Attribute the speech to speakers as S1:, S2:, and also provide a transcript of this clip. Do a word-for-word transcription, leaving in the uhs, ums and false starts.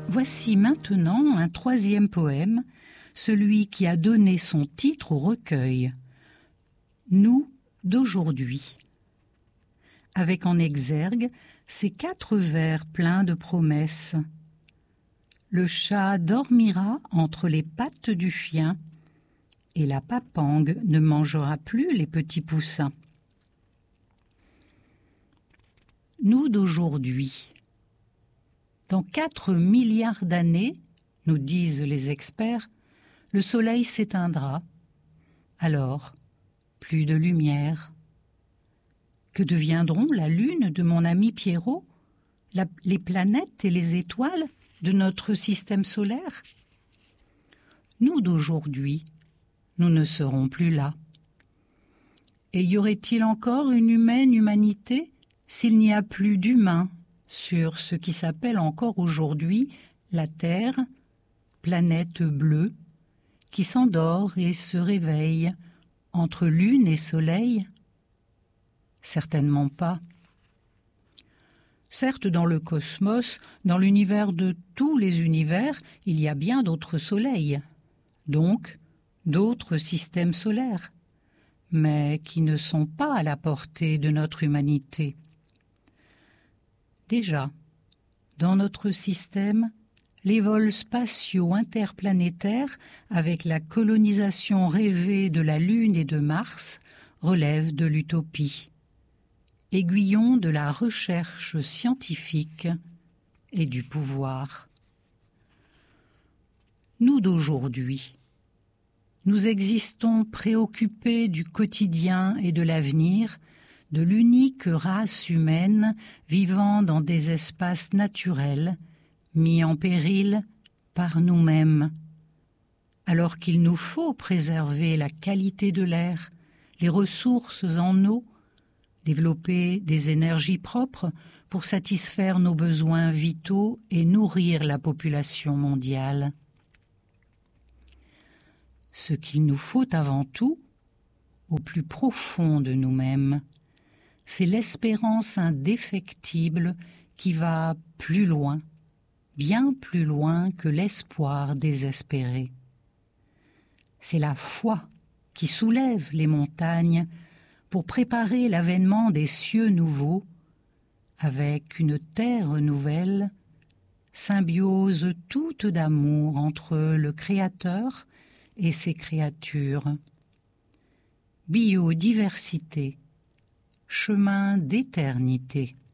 S1: Voici maintenant un troisième poème, celui qui a donné son titre au recueil. Nous d'aujourd'hui. Avec en exergue ces quatre vers pleins de promesses. Le chat dormira entre les pattes du chien et la papangue ne mangera plus les petits poussins. Nous d'aujourd'hui. Dans quatre milliards d'années, nous disent les experts, le soleil s'éteindra. Alors, plus de lumière. Que deviendront la lune de mon ami Pierrot, la, les planètes et les étoiles de notre système solaire? Nous d'aujourd'hui, nous ne serons plus là. Et y aurait-il encore une humaine humanité s'il n'y a plus d'humains sur ce qui s'appelle encore aujourd'hui la Terre, planète bleue, qui s'endort et se réveille entre lune et soleil? Certainement pas. Certes, dans le cosmos, dans l'univers de tous les univers, il y a bien d'autres soleils, donc d'autres systèmes solaires, mais qui ne sont pas à la portée de notre humanité. Déjà, dans notre système, les vols spatiaux interplanétaires, avec la colonisation rêvée de la Lune et de Mars, relèvent de l'utopie, aiguillon de la recherche scientifique et du pouvoir. Nous d'aujourd'hui, nous existons préoccupés du quotidien et de l'avenir, de l'unique race humaine vivant dans des espaces naturels, mis en péril par nous-mêmes, alors qu'il nous faut préserver la qualité de l'air, les ressources en eau, développer des énergies propres pour satisfaire nos besoins vitaux et nourrir la population mondiale. Ce qu'il nous faut avant tout, au plus profond de nous-mêmes, c'est l'espérance indéfectible qui va plus loin, bien plus loin que l'espoir désespéré. C'est la foi qui soulève les montagnes pour préparer l'avènement des cieux nouveaux, avec une terre nouvelle, symbiose toute d'amour entre le Créateur et ses créatures. Biodiversité, chemin d'éternité.